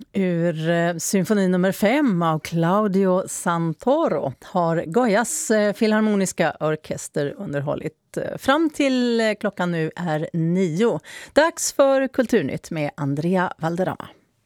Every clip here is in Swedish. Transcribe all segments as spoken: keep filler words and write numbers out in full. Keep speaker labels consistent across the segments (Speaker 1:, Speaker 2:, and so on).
Speaker 1: Ur eh, symfoni nummer fem av Claudio Santoro har Goyas eh, filharmoniska orkester underhållit eh, fram till eh, klockan nu är nio. Dags för Kulturnytt med Andrea Valderrama.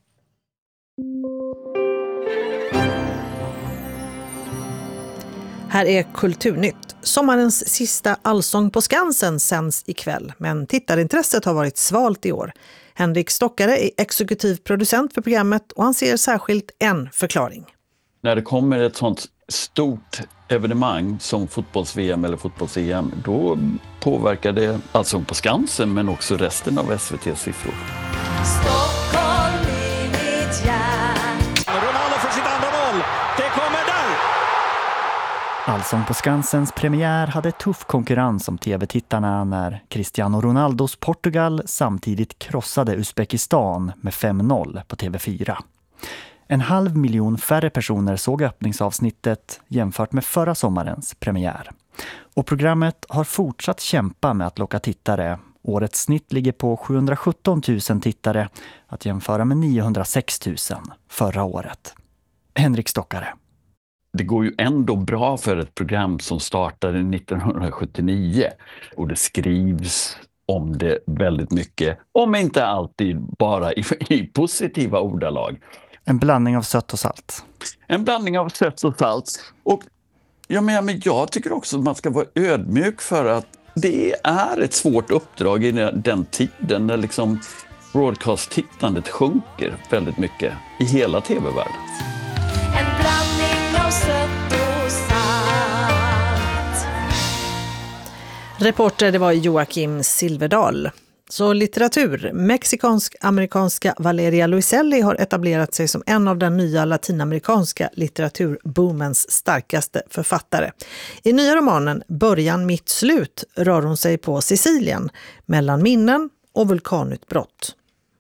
Speaker 2: Här är Kulturnytt. Sommarens sista Allsång på Skansen sänds ikväll, men tittarintresset har varit svalt i år. Henrik Stockare är exekutiv producent för programmet och han ser särskilt en förklaring.
Speaker 3: När det kommer ett sånt stort evenemang som fotbolls-V M eller fotbolls-E M, då påverkar det Allsång på Skansen men också resten av S V T:s siffror.
Speaker 4: Stockholm i mitt hjärta. Ronaldo för sitt andra mål. Det kommer där.
Speaker 5: Allsång på Skansens premiär hade tuff konkurrens om tv-tittarna när Cristiano Ronaldos Portugal samtidigt krossade Uzbekistan med fem noll på T V fyra. En halv miljon färre personer såg öppningsavsnittet jämfört med förra sommarens premiär. Och programmet har fortsatt kämpa med att locka tittare. Årets snitt ligger på sjuhundrasjutton tusen tittare, att jämföra med niohundrasex tusen förra året. Henrik Stockare.
Speaker 3: Det går ju ändå bra för ett program som startade nittonhundrasjuttionio och det skrivs om det väldigt mycket, om inte alltid bara i, i positiva ordalag.
Speaker 5: En blandning av sött och salt.
Speaker 3: En blandning av sött och salt. Och jag, menar, men jag tycker också att man ska vara ödmjuk för att det är ett svårt uppdrag i den tiden när liksom broadcast-tittandet sjunker väldigt mycket i hela tv-världen.
Speaker 4: En blandning av sött och salt.
Speaker 2: Reporter det var Joakim Silverdal. Så litteratur. Mexikansk-amerikanska Valeria Luiselli har etablerat sig som en av den nya latinamerikanska litteraturboomens starkaste författare. I nya romanen Början mitt slut rör hon sig på Sicilien mellan minnen och vulkanutbrott.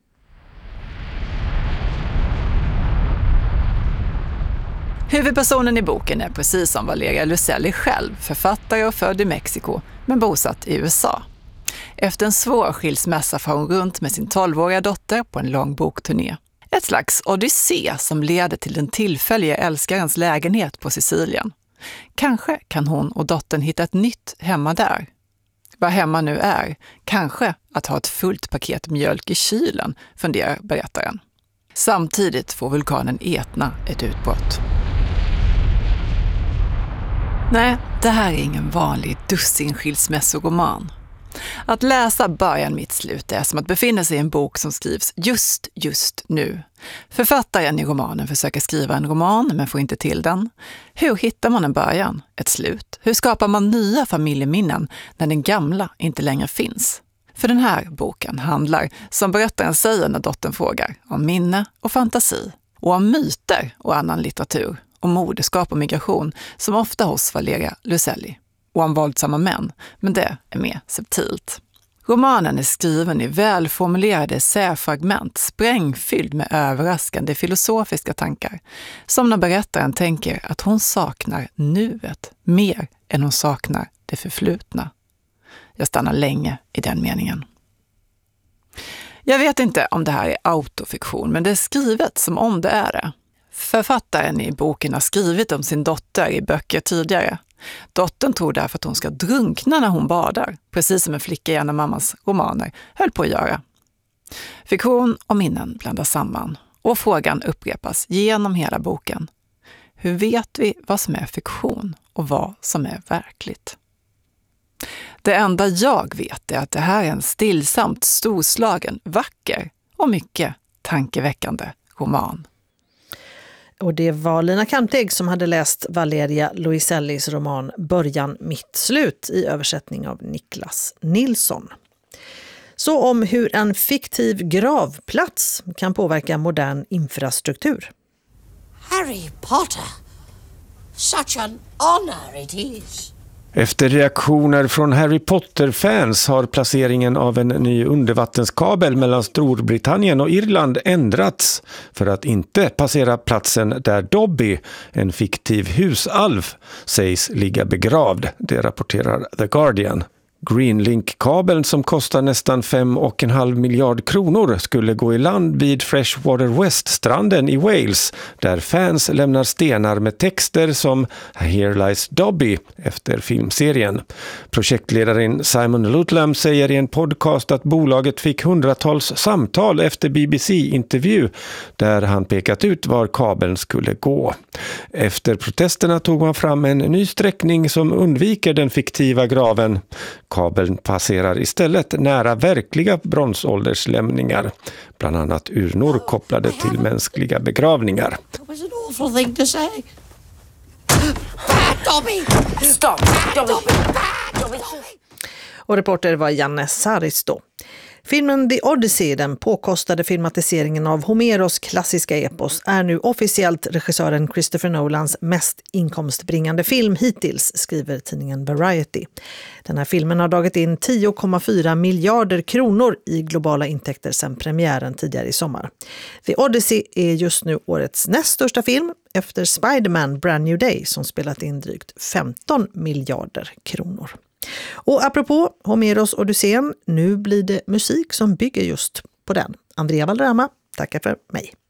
Speaker 6: Huvudpersonen i boken är precis som Valeria Luiselli själv, författare och född i Mexiko men bosatt i U S A. Efter en svår skilsmässa får hon runt med sin tolvåriga dotter på en lång bokturné. Ett slags odyssé som leder till den tillfälliga älskarens lägenhet på Sicilien. Kanske kan hon och dottern hitta ett nytt hemma där. Vad hemma nu är, kanske att ha ett fullt paket mjölk i kylen, funderar berättaren. Samtidigt får vulkanen Etna ett utbrott. Nej, det här är ingen vanlig dussinskilsmässoroman. Att läsa Början mitt slut är som att befinna sig i en bok som skrivs just, just nu. Författaren i romanen försöker skriva en roman men får inte till den. Hur hittar man en början, ett slut? Hur skapar man nya familjeminnen när den gamla inte längre finns? För den här boken handlar, som berättaren säger när dottern frågar, om minne och fantasi. Och om myter och annan litteratur. Om moderskap och migration som ofta hos Valeria Luiselli. Och om våldsamma män, men det är mer subtilt. Romanen är skriven i välformulerade essäfragment, sprängfylld med överraskande filosofiska tankar. Som när berättaren tänker att hon saknar nuet mer än hon saknar det förflutna. Jag stannar länge i den meningen. Jag vet inte om det här är autofiktion, men det är skrivet som om det är det. Författaren i boken har skrivit om sin dotter i böcker tidigare. Dottern tror därför att hon ska drunkna när hon badar, precis som en flicka i en av mammas romaner höll på att göra. Fiktion och minnen blandas samman och frågan upprepas genom hela boken. Hur vet vi vad som är fiktion och vad som är verkligt? Det enda jag vet är att det här är en stillsamt storslagen, vacker och mycket tankeväckande roman.
Speaker 2: Och det var Lina Kampteg som hade läst Valeria Luisellis roman Början mitt slut i översättning av Niklas Nilsson. Så om hur en fiktiv gravplats kan påverka modern infrastruktur.
Speaker 7: Harry Potter. Such an honor it is.
Speaker 8: Efter reaktioner från Harry Potter-fans har placeringen av en ny undervattenskabel mellan Storbritannien och Irland ändrats för att inte passera platsen där Dobby, en fiktiv husalv, sägs ligga begravd, det rapporterar The Guardian. Greenlink-kabeln som kostar nästan fem och en halv miljard kronor skulle gå i land vid Freshwater West-stranden i Wales, där fans lämnar stenar med texter som Here Lies Dobby efter filmserien. Projektledaren Simon Ludlam säger i en podcast att bolaget fick hundratals samtal efter B B C-intervju där han pekat ut var kabeln skulle gå. Efter protesterna tog man fram en ny sträckning som undviker den fiktiva graven. Kabeln passerar istället nära verkliga bronsålderslämningar, bland annat urnor kopplade till mänskliga begravningar.
Speaker 7: That was an awful thing to say. Bad Dobby!
Speaker 4: Stop!
Speaker 7: Bad Dobby! Bad Dobby!
Speaker 2: Och reporter var Janne Saristo. Filmen The Odyssey, den påkostade filmatiseringen av Homeros klassiska epos, är nu officiellt regissören Christopher Nolans mest inkomstbringande film hittills, skriver tidningen Variety. Den här filmen har dragit in tio komma fyra miljarder kronor i globala intäkter sedan premiären tidigare i sommar. The Odyssey är just nu årets näst största film efter Spider-Man Brand New Day som spelat in drygt femton miljarder kronor. Och apropå Homeros Odysseen, nu blir det musik som bygger just på den. Andrea Valderrama tackar för mig.